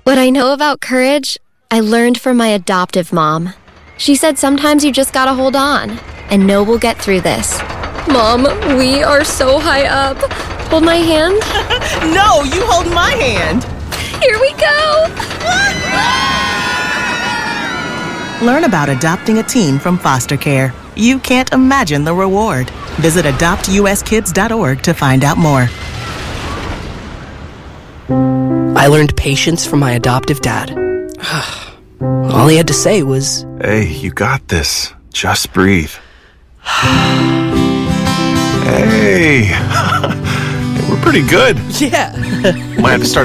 What I know about courage, I learned from my adoptive mom. She said sometimes you just gotta hold on and know we'll get through this. Mom, we are so high up. Hold my hand. No, you hold my hand. Here we go. Learn about adopting a teen from foster care. You can't imagine the reward. Visit adoptuskids.org to find out more. I learned patience from my adoptive dad. All he had to say was, "Hey, you got this. Just breathe." Hey, we're pretty good. yeah. Might have to start